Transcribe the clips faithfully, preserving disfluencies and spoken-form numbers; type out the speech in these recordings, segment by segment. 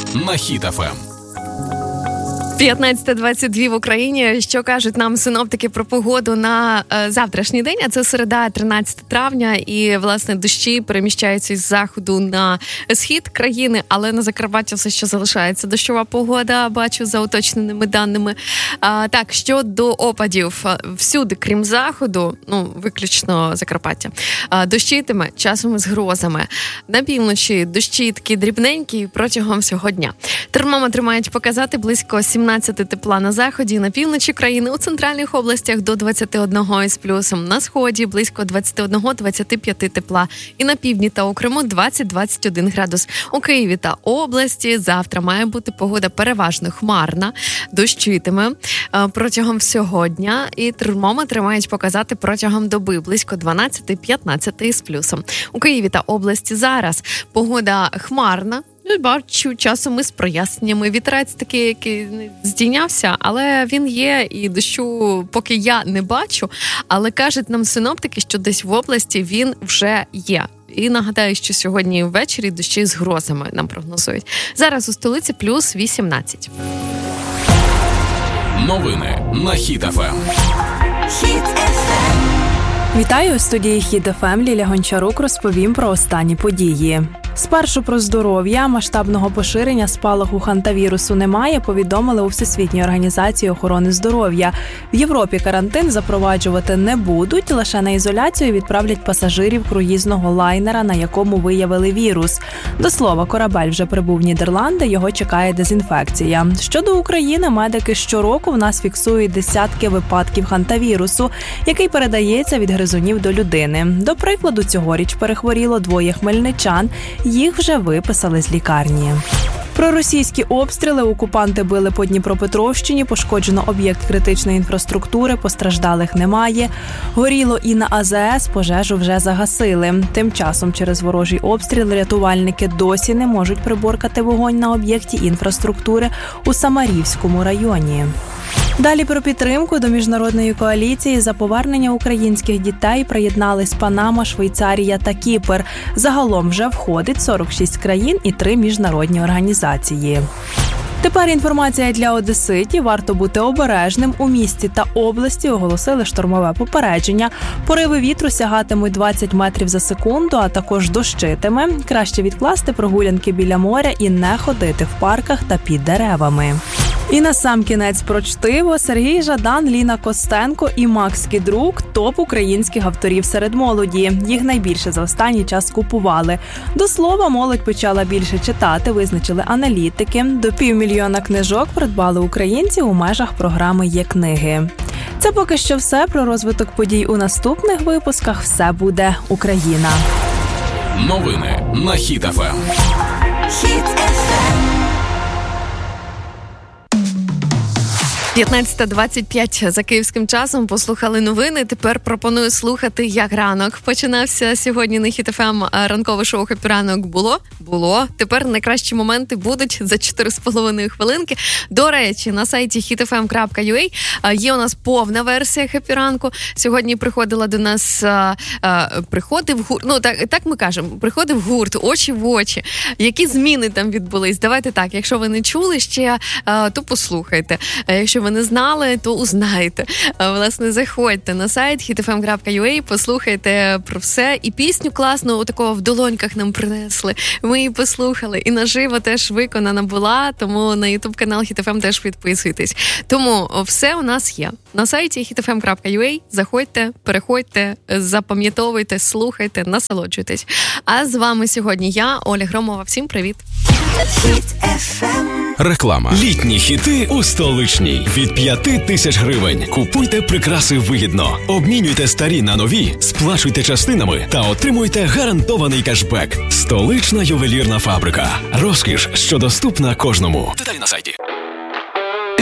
на Хіт еф ем. п'ятнадцята двадцять два в Україні. Що кажуть нам синоптики про погоду на е, завтрашній день? А це середа, тринадцяте травня, і, власне, дощі переміщаються із заходу на схід країни, але на Закарпатті все ще залишається дощова погода, бачу, за уточненими даними. А, так, щодо опадів, всюди, крім заходу, ну, виключно Закарпаття, а, дощитиме часом з грозами. На півночі дощі такі дрібненькі протягом всього дня. Термометри мають показати близько сімнадцять тепла на заході, на півночі країни, у центральних областях до двадцять один із плюсом, на сході близько двадцять один - двадцять п'ять тепла, і на півдні та у Криму двадцять - двадцять один градус. У Києві та області завтра має бути погода переважно хмарна, дощитиме протягом всього дня, і термометри мають показати протягом доби близько дванадцять - п'ятнадцять із плюсом. У Києві та області зараз погода хмарна, бачу, часом із проясненнями. Вітерець такий, який здійнявся, але він є, і дощу поки я не бачу. Але кажуть нам синоптики, що десь в області він вже є. І нагадаю, що сьогодні ввечері дощі з грозами нам прогнозують. Зараз у столиці плюс вісімнадцять. Новини на Хіт еф ем. Хіт еф ем. Вітаю, у студії Хіт еф ем. Ліля Гончарук розповім про останні події. Спершу про здоров'я. Масштабного поширення спалаху хантавірусу немає, повідомили у Всесвітній організації охорони здоров'я. В Європі карантин запроваджувати не будуть, лише на ізоляцію відправлять пасажирів круїзного лайнера, на якому виявили вірус. До слова, корабель вже прибув в Нідерланди, його чекає дезінфекція. Щодо України, медики щороку в нас фіксують десятки випадків хантавірусу, який передається від гризунів до людини. До прикладу, цьогоріч перехворіло двоє хмельничан, їх вже виписали з лікарні. Про російські обстріли. Окупанти били по Дніпропетровщині, пошкоджено об'єкт критичної інфраструктури, постраждалих немає. Горіло і на а зе ес, пожежу вже загасили. Тим часом через ворожий обстріл рятувальники досі не можуть приборкати вогонь на об'єкті інфраструктури у Самарівському районі. Далі про підтримку до міжнародної коаліції за повернення українських дітей приєднались Панама, Швейцарія та Кіпр. Загалом вже входить сорок шість країн і три міжнародні організації. Тепер інформація для одеситів. Варто бути обережним. У місті та області оголосили штормове попередження. Пориви вітру сягатимуть двадцять метрів за секунду, а також дощитиме. Краще відкласти прогулянки біля моря і не ходити в парках та під деревами. І на сам кінець про чтиво. Сергій Жадан, Ліна Костенко і Макс Кідрук – топ українських авторів серед молоді. Їх найбільше за останній час купували. До слова, молодь почала більше читати, визначили аналітики. До півмільйона книжок придбали українці у межах програми «Є-книги». Це поки що все. Про розвиток подій у наступних випусках. Все буде Україна. Новини на Хіт еф ем. Хіт еф ем. п'ятнадцята двадцять п'ять за київським часом. Послухали новини. Тепер пропоную слухати, як ранок починався сьогодні на Хіт еф ем. Ранкове шоу «Хеппі ранок» було? Було. Тепер найкращі моменти будуть за чотири з половиною хвилинки. До речі, на сайті хіт еф ем крапка ю а є у нас повна версія «Хеппі ранку». Сьогодні приходила до нас, а, а, приходив гурт, ну так, так ми кажемо, приходив гурт «Очі в очі». Які зміни там відбулись? Давайте так, якщо ви не чули ще, а, то послухайте. Якщо ви не знали, то узнаєте. Власне, заходьте на сайт хіт еф ем крапка ю а, послухайте про все. І пісню класну, отакого в долоньках нам принесли. Ми її послухали. І наживо теж виконана була, тому на ютуб-канал Хіт еф ем теж підписуйтесь. Тому все у нас є. На сайті хіт еф ем крапка ю а заходьте, переходьте, запам'ятовуйте, слухайте, насолоджуйтесь. А з вами сьогодні я, Оля Громова. Всім привіт! Хіт еф ем. Реклама. Літні хіти у столичній. Від п'яти тисяч гривень. Купуйте прикраси вигідно. Обмінюйте старі на нові, сплачуйте частинами та отримуйте гарантований кешбек. Столична ювелірна фабрика. Розкіш, що доступна кожному. Деталі на сайті.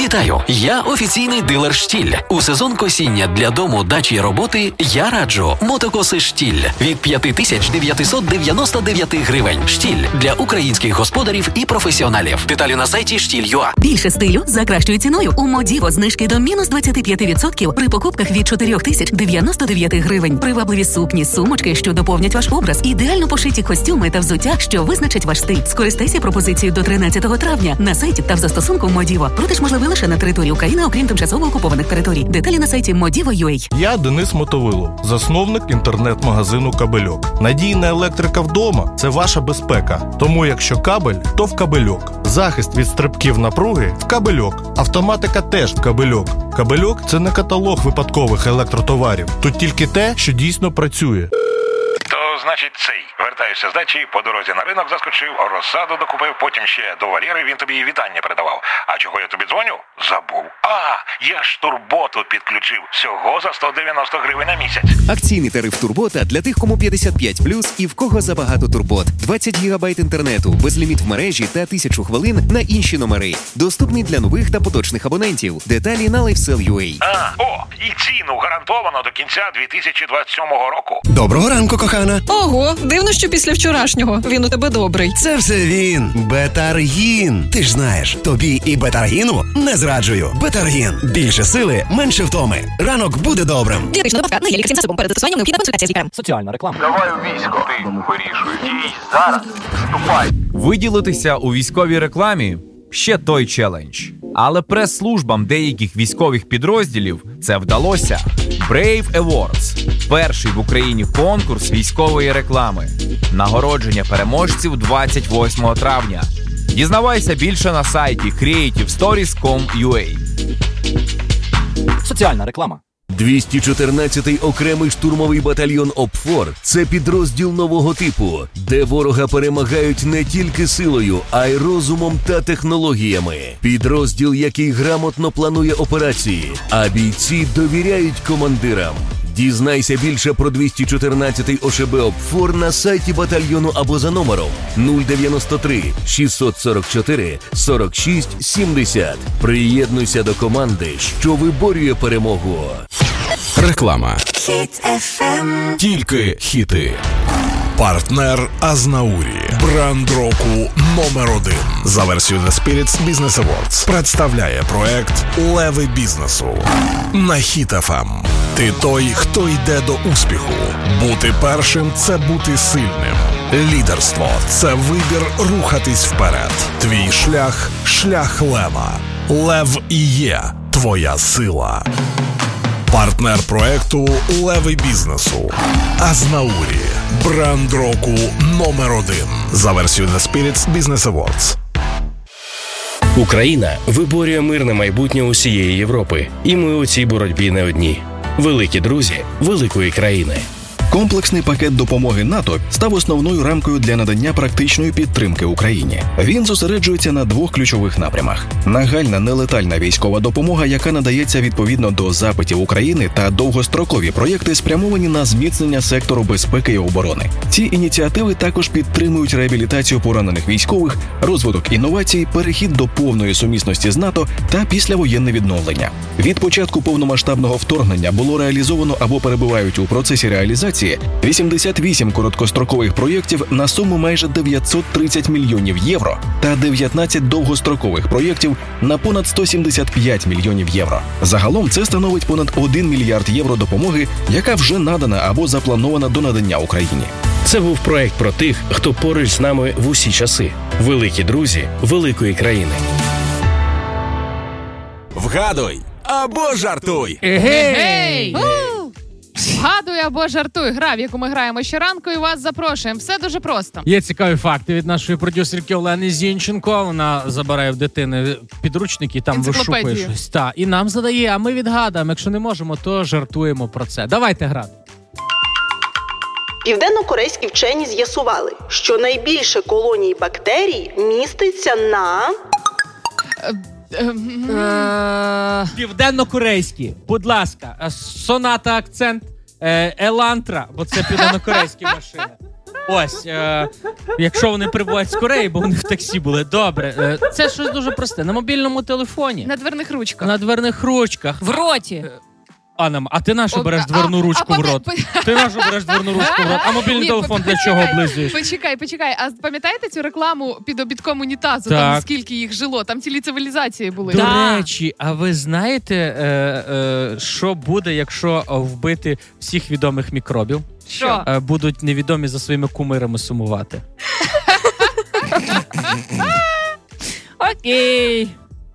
Вітаю! Я офіційний дилер «Штіль». У сезон косіння для дому, дачі й роботи я раджу мотокоси «Штіль» від п'ять тисяч дев'ятсот дев'яносто дев'ять гривень. «Штіль» для українських господарів і професіоналів. Деталі на сайті штіль крапка ю а. Більше стилю за кращою ціною. У Модіво знижки до мінус двадцять п'ять відсотків при покупках від чотири тисячі дев'яносто дев'ять гривень. Привабливі сукні, сумочки, що доповнять ваш образ. Ідеально пошиті костюми та взуття, що визначить ваш стиль. Скористайся пропозицією до тринадцятого травня на сайті та в застосунку Модіво. Продаж можливий лише на території України, окрім тимчасово окупованих територій. Деталі на сайті модіво крапка ю а. Я Денис Мотовило, засновник інтернет-магазину «Кабельок». Надійна електрика вдома – це ваша безпека. Тому якщо кабель, то в «Кабельок». Захист від стрибків напруги – в «Кабельок». Автоматика теж в «Кабельок». «Кабельок» – це не каталог випадкових електротоварів. Тут тільки те, що дійсно працює. То, значить, цей. Вертаюся з дачі, по дорозі на ринок заскочив, розсаду докупив, потім ще до Валєри, він тобі і вітання передавав. А чого я тобі дзвоню? Забув. А, я ж турботу підключив. Всього за сто дев'яносто гривень на місяць. Акційний тариф «Турбота» для тих, кому п'ятдесят п'ять плюс і в кого забагато турбот. двадцять гігабайт інтернету, безліміт в мережі та тисячу хвилин на інші номери. Доступний для нових та поточних абонентів. Деталі на лайфсел крапка ю а. А, о, і ціну гарантовано до кінця дві тисячі двадцять сьомого року. Доброго ранку, кохана. Ого, дивно, що після вчорашнього він у тебе добрий. Це все він. Бетаргін. Ти ж знаєш, тобі і Бетаргіну не зраджую. Бетаргін. Більше сили, менше втоми. Ранок буде добрим. Дієтична добавка на є лікарським засобом. Перед застосуванням необхідна консультація з лікарем. Соціальна реклама. Давай у військо. Ти вирішуй. Дій зараз. Вступай. Виділитися у військовій рекламі – ще той челендж. Але прес-службам деяких військових підрозділів це вдалося. Brave Awards – перший в Україні конкурс військової реклами. Нагородження переможців двадцять восьмого травня. Дізнавайся більше на сайті кріейтив сторіс крапка ком крапка ю а. Соціальна реклама. двісті чотирнадцятий окремий штурмовий батальйон ОПФОР – це підрозділ нового типу, де ворога перемагають не тільки силою, а й розумом та технологіями. Підрозділ, який грамотно планує операції, а бійці довіряють командирам. Дізнайся більше про двісті чотирнадцятий ОШБ ОПФОР на сайті батальйону або за номером нуль дев'яносто три шістсот сорок чотири сорок шість сімдесят. Приєднуйся до команди, що виборює перемогу. Реклама. Хіт еф ем. Тільки хіти. Партнер Азнаурі. Бренд року номер один. За версією The Spirits Business Awards представляє проект «Леви бізнесу» на Хіт еф ем. Ти той, хто йде до успіху. Бути першим – це бути сильним. Лідерство – це вибір рухатись вперед. Твій шлях – шлях лева. Лев і є твоя сила. Партнер проекту «Леви бізнесу» Азнаурі. Бренд року номер один. За версією The Spirits Business Awards. Україна виборює мирне майбутнє усієї Європи. І ми у цій боротьбі не одні. Великі друзі великої країни. Комплексний пакет допомоги НАТО став основною рамкою для надання практичної підтримки Україні. Він зосереджується на двох ключових напрямах: нагальна нелетальна військова допомога, яка надається відповідно до запитів України, та довгострокові проєкти, спрямовані на зміцнення сектору безпеки і оборони. Ці ініціативи також підтримують реабілітацію поранених військових, розвиток інновацій, перехід до повної сумісності з НАТО та післявоєнне відновлення. Від початку повномасштабного вторгнення було реалізовано або перебувають у процесі реалізації вісімдесят вісім короткострокових проєктів на суму майже дев'ятсот тридцять мільйонів євро та дев'ятнадцять довгострокових проєктів на понад сто сімдесят п'ять мільйонів євро. Загалом це становить понад один мільярд євро допомоги, яка вже надана або запланована до надання Україні. Це був проект про тих, хто поруч з нами в усі часи. Великі друзі великої країни. Вгадуй або жартуй. Егей! Вгадуй або жартуй. Гра, в яку ми граємо щоранку, і вас запрошуємо. Все дуже просто. Є цікаві факти від нашої продюсерки Олени Зінченко. Вона забирає в дитини підручники і там вишукує щось. Та, і нам задає, а ми відгадаємо. Якщо не можемо, то жартуємо про це. Давайте грати. Південно-корейські вчені з'ясували, що найбільше колоній бактерій міститься на... Південно-корейські. Будь ласка, соната акцент, елантра, бо це південно-корейські машини. Ось, е, якщо вони прибувають з Кореї, бо вони в таксі були. Добре, е, це щось дуже просте. На мобільному телефоні. На дверних ручках. На дверних ручках. В роті. Анна, а ти нашу береш дверну а, ручку а, в рот? а, Ти нашу береш дверну ручку в рот? А мобільний Ні, телефон для почекай, чого облизуєш? Почекай, почекай. А пам'ятаєте цю рекламу під обідком унітазу? Так. Там скільки їх жило? Там цілі цивілізації були. До Да. речі, а ви знаєте, е, е, що буде, якщо вбити всіх відомих мікробів? Що? Е, будуть невідомі за своїми кумирами сумувати. Окей.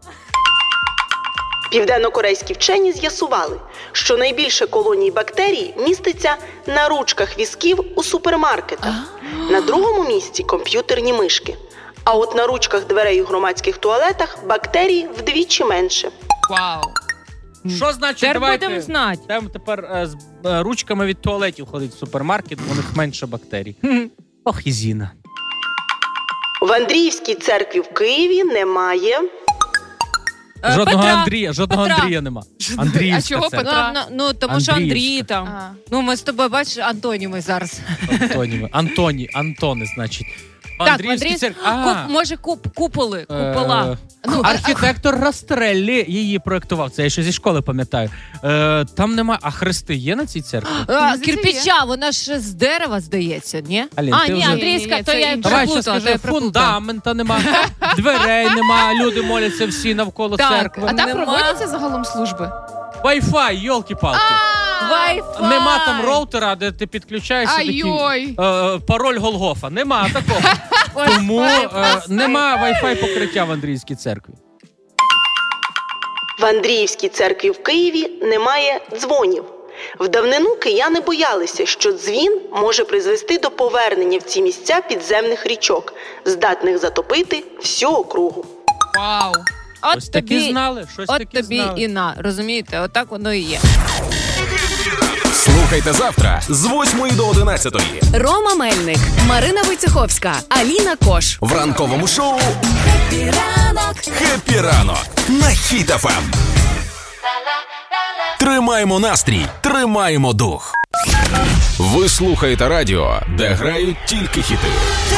Південно-корейські вчені з'ясували, що найбільше колоній бактерій міститься на ручках візків у супермаркетах. На другому місці – комп'ютерні мишки. А от на ручках дверей у громадських туалетах бактерій вдвічі менше. Вау. Що значить, Тепер давайте будемо знати. там тепер е, з е, ручками від туалетів ходить в супермаркет, у них менше бактерій. Ох, і Зіна. В Андріївській церкві в Києві немає... Жодного Петра. Андрія, жодного Петра. Андрія нема. Андріївська А чого церква. Петра? Ну, ну, тому що Андріївська. Андрій там. А. Ну, ми з тобою, бачиш, антоніми зараз. Антоніми. Антоні, Антони, значить. В Так, Андріївській Андрій, церкві. А, куп, може, куп, куполи, купола. Е, Ну, а- архітектор Растреллі її проєктував. Це я ще зі школи пам'ятаю. Е, там нема, а хрести є на цій церкві? А, Здається, кирпича, вона ж з дерева, здається, ні? Алін, а, ти ні, вже- Андрійська, Ні-ні, то це я інше. Давай ще переплутала, то скажи, я переплутала. фундамента нема, дверей нема, люди моляться всі навколо Так, церкви. а там Нема. проводяться загалом служби? Wi-Fi, йолки-палки. Wi-Fi. Нема там роутера, де ти підключаєшся такий Ай-йой. е, пароль Голгофа. Нема такого. Тому е, нема Wi-Fi покриття в Андріївській церкві. В Андріївській церкві в Києві немає дзвонів. В давнину кияни боялися, що дзвін може призвести до повернення в ці місця підземних річок, здатних затопити всю округу. Вау. От Ось такі тобі, знали, щось от такі тобі знали. і на, розумієте? Отак воно і є. Слухайте завтра з восьмої до одинадцятої Рома Мельник, Марина Войцеховська, Аліна Кош. в ранковому шоу Хеппі ранок. «Хеппі ранок» на Хіт еф ем. Тримаємо настрій, тримаємо дух. Ви слухаєте радіо, де грають тільки хіти.